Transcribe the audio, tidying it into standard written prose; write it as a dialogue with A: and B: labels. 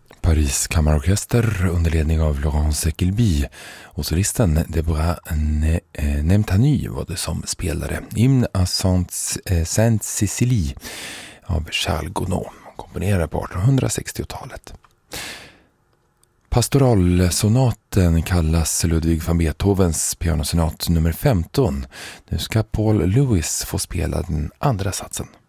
A: Paris kammarorkester under ledning av Laurence Equilby och solisten Deborah Nemthany var det som spelade Hymne à Sainte-Cécilie av Charles Gounod, komponerad på 1860-talet. Pastoralsonaten kallas Ludwig van Beethovens pianosonat nummer 15. Nu ska Paul Lewis få spela den andra satsen.